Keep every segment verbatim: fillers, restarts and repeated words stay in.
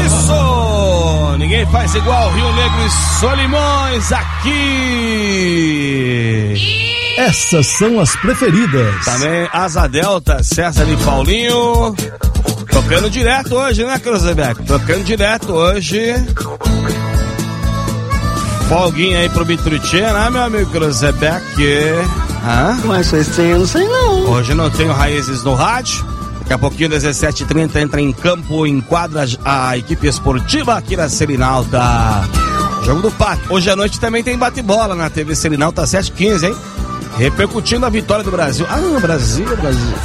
Isso! Ninguém faz igual Rio Negro e Solimões aqui. Essas são as preferidas. Também Asa Delta, César e Paulinho. Tocando direto hoje, né, Cruzebeck? Tocando direto hoje. Folguinha aí pro Bitrutinha, né, meu amigo Cruzebeck? Hã? Mas esse eu não sei não. Hoje não tenho Raízes no rádio. Daqui a pouquinho, dezessete e trinta, entra em campo, enquadra a equipe esportiva aqui na Selinalta. Jogo do Pato. Hoje à noite também tem bate-bola na T V Selinalta, sete e quinze, hein? Repercutindo a vitória do Brasil. Ah, Brasil, Brasil.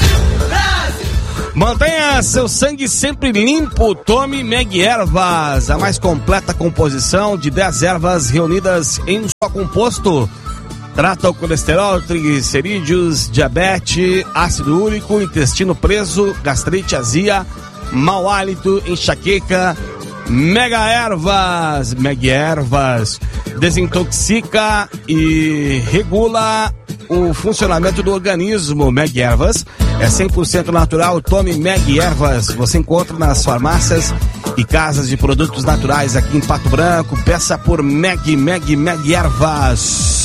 Mantenha seu sangue sempre limpo. Tome Meg Ervas, a mais completa composição de dez ervas reunidas em um só composto. Trata o colesterol, triglicerídeos, diabetes, ácido úrico, intestino preso, gastrite, azia, mau hálito, enxaqueca. Mega Ervas, Mega Ervas desintoxica e regula o funcionamento do organismo. Mega Ervas é cem por cento natural. Tome Mega Ervas. Você encontra nas farmácias e casas de produtos naturais aqui em Pato Branco. Peça por Meg, Meg, Mega Ervas.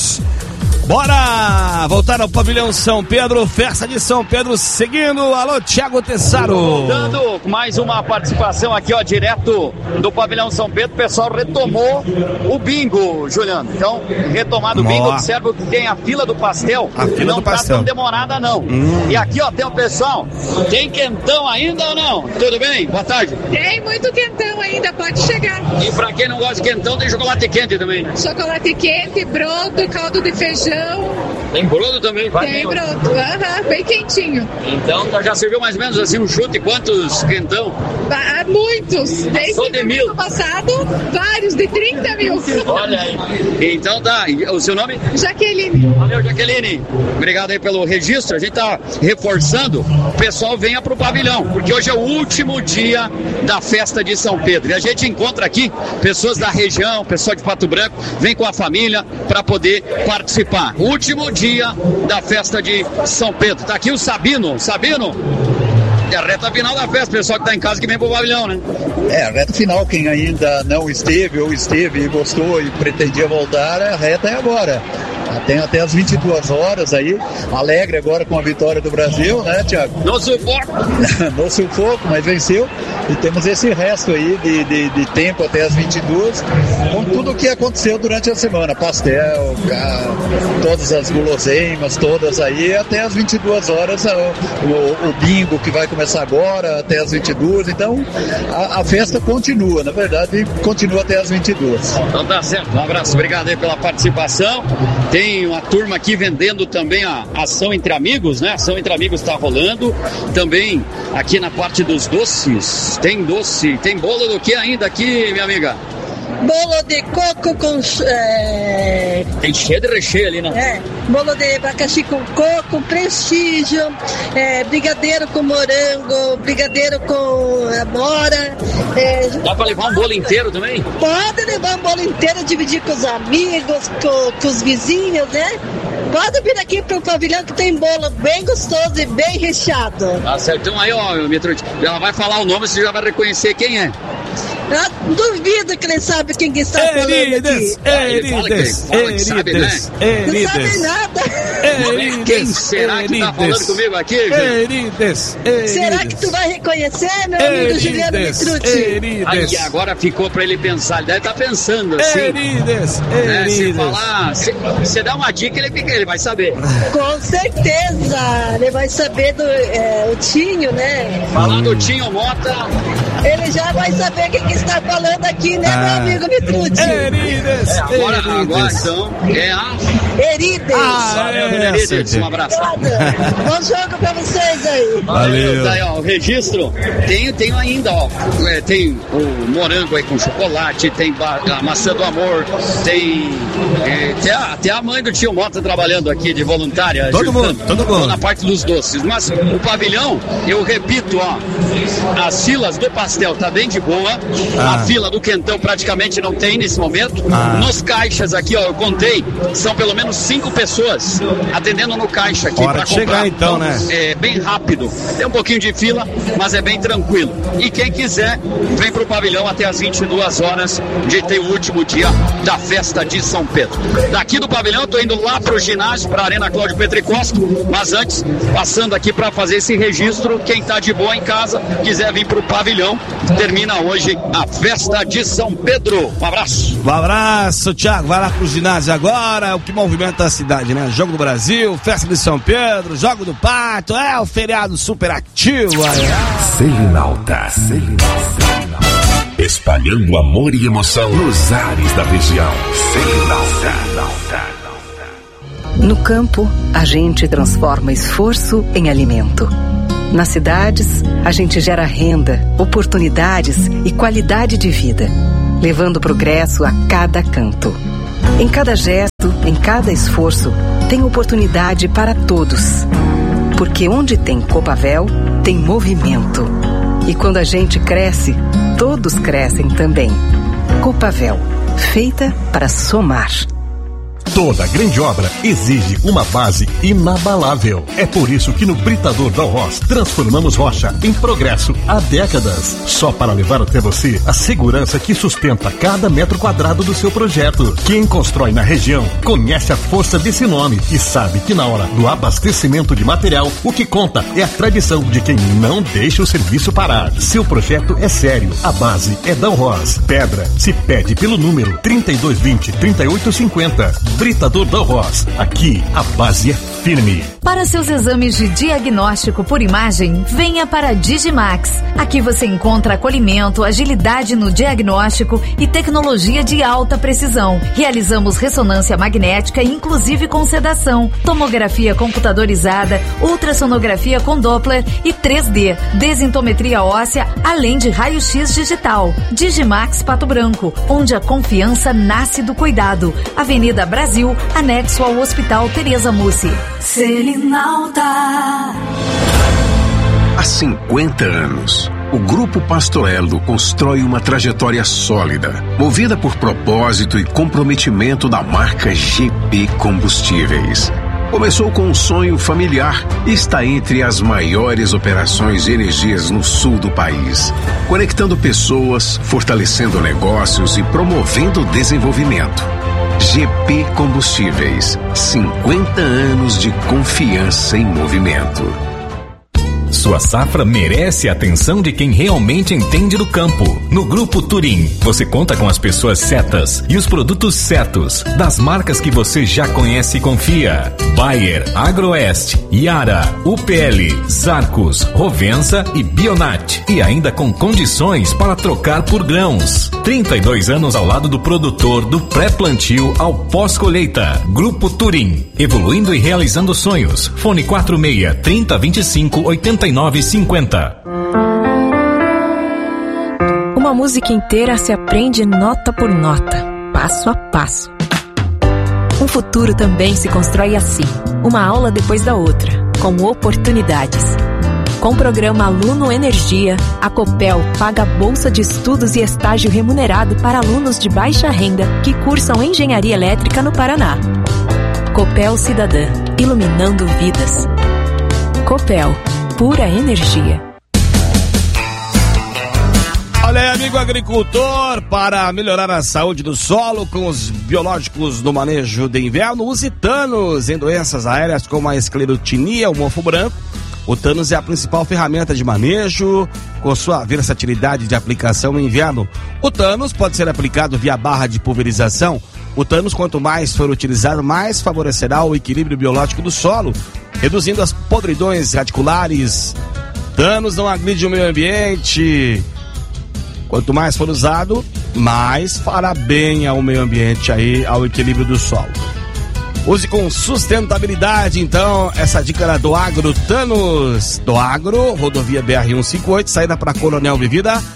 Bora voltar ao pavilhão São Pedro, festa de São Pedro seguindo. Alô, Thiago Tessaro. Voltando com mais uma participação aqui, ó, direto do pavilhão São Pedro. O pessoal retomou o bingo, Juliano. Então, retomado o bingo, observa que tem a fila do pastel. A fila não do tá pastel. tão demorada, não. Hum. E aqui, ó, tem o pessoal. Tem quentão ainda ou não? Tudo bem? Boa tarde. Tem muito quentão ainda, pode chegar. E pra quem não gosta de quentão, tem chocolate quente também. Chocolate quente, brodo, caldo de feijão. Tem brodo também? Vai Tem bem, brodo, aham, bem quentinho. Então já serviu mais ou menos assim um chute, quantos quentão? Há muitos, desde de o mil. ano passado, vários de trinta mil. Olha aí. Então tá, e o seu nome? Jaqueline. Valeu, Jaqueline. Obrigado aí pelo registro. A gente tá reforçando, o pessoal venha pro pavilhão, porque hoje é o último dia da festa de São Pedro. E a gente encontra aqui pessoas da região, pessoal de Pato Branco, vem com a família para poder participar. Último dia da festa de São Pedro. Tá aqui o Sabino. Sabino, é a reta final da festa, pessoal que tá em casa que vem pro pavilhão, né? É, a reta final, quem ainda não esteve ou esteve e gostou e pretendia voltar, a reta é agora. Tem até as vinte e duas horas aí, alegre agora com a vitória do Brasil, né, Thiago? No sufoco. No sufoco, mas venceu. E temos esse resto aí de, de, de tempo até as vinte e duas, com tudo o que aconteceu durante a semana. Pastel, carro, todas as guloseimas, todas aí, até as vinte e duas horas, o, o, o bingo que vai começar agora, até as vinte e duas. Então, a, a festa continua, na verdade, continua até as vinte e duas. Então tá certo, um abraço, obrigado aí pela participação. Tem uma turma aqui vendendo também a ação entre amigos, né? Ação entre amigos está rolando. Também aqui na parte dos doces, tem doce, tem bolo do que ainda aqui, minha amiga? Bolo de coco com... É... Tem cheio de recheio ali, né? É, bolo de abacaxi com coco, prestígio, é, brigadeiro com morango, brigadeiro com amora. É... Dá pra levar um bolo inteiro também? Pode levar um bolo inteiro, dividir com os amigos, com, com os vizinhos, né? Pode vir aqui pro pavilhão que tem bolo bem gostoso e bem recheado. Tá certo. Então aí, ó, Mitrute, ela vai falar o nome, você já vai reconhecer quem é. Eu duvido que ele sabe quem que está falando Erides, aqui. Erides, Erides, Erides, Não sabe nada. Quem será que tá falando comigo aqui, gente? Erides, Erides. Será que tu vai reconhecer, meu amigo Juliano Mitrucci? Aí agora ficou pra ele pensar, ele deve estar tá pensando assim. Erides, né? Se falar, se você dá uma dica, ele, fica, ele vai saber. Com certeza, ele vai saber do é, o Tinho, né? Falar do Tinho Mota. Ele já vai saber quem que está falando aqui, né, ah. meu amigo Mitrucci? Erides, é, agora, Erides. Agora então é a Erides. Ah, é, Erides, um abraço. Bom jogo pra vocês aí. Valeu. Tá aí, ó, o registro tem, tem ainda, ó, é, tem o morango aí com chocolate, tem a maçã do amor, tem é, até, a, até a mãe do tio Mota trabalhando aqui de voluntária. Todo mundo, todo mundo. Na parte dos doces. Mas o pavilhão, eu repito, ó, as filas do pastel tá bem de boa. Ah. A fila do quentão praticamente não tem nesse momento. Ah. Nos caixas aqui, ó, eu contei, são pelo menos cinco pessoas atendendo no caixa aqui Hora para de chegar então, né? É bem rápido, tem um pouquinho de fila, mas é bem tranquilo. E quem quiser, vem pro pavilhão até as vinte e duas horas de ter o último dia da festa de São Pedro. Daqui do pavilhão, eu tô indo lá pro ginásio, pra Arena Cláudio Petricosto, mas antes, passando aqui para fazer esse registro, quem tá de boa em casa, quiser vir pro pavilhão, termina hoje a festa de São Pedro. Um abraço. Um abraço, Thiago. Vai lá pro ginásio agora, é o que movimenta a cidade, né? Jogo do Brasil, festa de São Pedro, jogo do Pato, é o feriado super ativo. Selinalta, Selinalta, espalhando amor e emoção nos ares da região. Selinalta. No campo, a gente transforma esforço em alimento. Nas cidades, a gente gera renda, oportunidades e qualidade de vida, levando progresso a cada canto. Em cada gesto, em cada esforço, tem oportunidade para todos. Porque onde tem Copavel, tem movimento. E quando a gente cresce, todos crescem também. Copavel, feita para somar. Toda grande obra exige uma base inabalável. É por isso que no Britador Dalhoz transformamos rocha em progresso há décadas. Só para levar até você a segurança que sustenta cada metro quadrado do seu projeto. Quem constrói na região conhece a força desse nome e sabe que na hora do abastecimento de material, o que conta é a tradição de quem não deixa o serviço parar. Seu projeto é sério, a base é Dalhoz. Pedra se pede pelo número trinta e dois vinte, trinta e oito cinquenta. Britador Dalhoz. Aqui a base é firme. Para seus exames de diagnóstico por imagem, venha para a Digimax. Aqui você encontra acolhimento, agilidade no diagnóstico e tecnologia de alta precisão. Realizamos ressonância magnética, inclusive com sedação, tomografia computadorizada, ultrassonografia com Doppler e três D, desintometria óssea, além de raio-x digital. Digimax Pato Branco, onde a confiança nasce do cuidado. Avenida Brasil, anexo ao Hospital Tereza Mussi. Selinalta. Há cinquenta anos, o Grupo Pastorello constrói uma trajetória sólida, movida por propósito e comprometimento da marca G P Combustíveis. Começou com um sonho familiar e está entre as maiores operações de energias no sul do país, conectando pessoas, fortalecendo negócios e promovendo o desenvolvimento. G P Combustíveis, cinquenta anos de confiança em movimento. Sua safra merece a atenção de quem realmente entende do campo. No Grupo Turim, você conta com as pessoas certas e os produtos certos, das marcas que você já conhece e confia. Bayer, Agroeste, Yara, U P L, Zarcos, Rovensa e Bionat. E ainda com condições para trocar por grãos. trinta e dois anos ao lado do produtor, do pré-plantio ao pós-colheita. Grupo Turim, evoluindo e realizando sonhos. Fone quatro seis, trinta, vinte e cinco, oitenta e nove cinquenta. Uma música inteira se aprende nota por nota, passo a passo. Um futuro também se constrói assim, uma aula depois da outra, com oportunidades. Com o programa Aluno Energia, a Copel paga bolsa de estudos e estágio remunerado para alunos de baixa renda que cursam engenharia elétrica no Paraná. Copel Cidadã, iluminando vidas. Copel, pura energia. Olha aí, amigo agricultor, para melhorar a saúde do solo com os biológicos no manejo de inverno, use Thanos em doenças aéreas como a esclerotinia, o mofo branco. O Thanos é a principal ferramenta de manejo, com sua versatilidade de aplicação no inverno. O Thanos pode ser aplicado via barra de pulverização. O Thanos, quanto mais for utilizado, mais favorecerá o equilíbrio biológico do solo, reduzindo as podridões radiculares. Thanos não agride o meio ambiente. Quanto mais for usado, mais fará bem ao meio ambiente, aí, ao equilíbrio do solo. Use com sustentabilidade, então, essa dica era do Agro Thanos. Do Agro, rodovia B R cento e cinquenta e oito, saída para Coronel Vivida,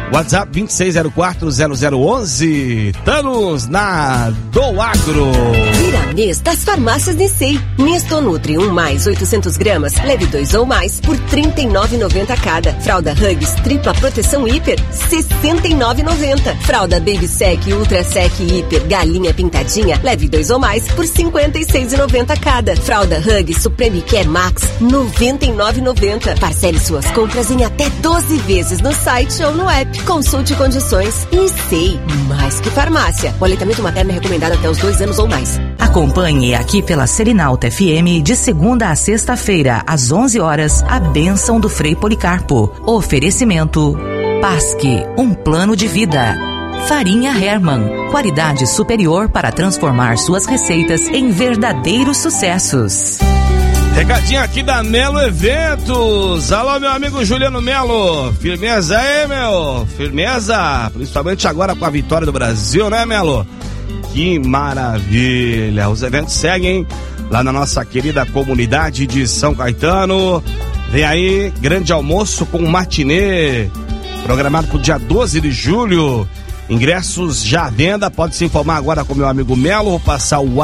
WhatsApp vinte e seis zero quatro zero zero onze. Thanos na do Agro. Vira mês das farmácias Nissei. Nesto Nutri um mais oitocentos gramas, leve dois ou mais por trinta e nove reais e noventa centavos cada. Fralda Huggies tripla proteção hiper, sessenta e nove reais e noventa centavos. Fralda Baby Sec Ultra Sec Hiper galinha pintadinha, leve dois ou mais por cinquenta e seis reais e noventa centavos cada. Fralda Huggies Supreme Care Max, noventa e nove reais e noventa centavos. Parcele suas compras em até doze vezes no site ou no app. Consulte condições. Nissei, mais que farmácia. O aleitamento materno é recomendado até os dois anos ou mais. Acompanhe aqui pela Serenalta F M de segunda a sexta-feira, às onze horas, a bênção do Frei Policarpo. Oferecimento Pasque, um plano de vida. Farinha Hermann, qualidade superior para transformar suas receitas em verdadeiros sucessos. Recadinho aqui da Melo Eventos. Alô, meu amigo Juliano Melo. Firmeza aí, meu. Firmeza. Principalmente agora com a vitória do Brasil, né, Melo? Que maravilha. Os eventos seguem lá na nossa querida comunidade de São Caetano. Vem aí, grande almoço com matinê, programado para o dia doze de julho. Ingressos já à venda. Pode se informar agora com meu amigo Melo. Vou passar o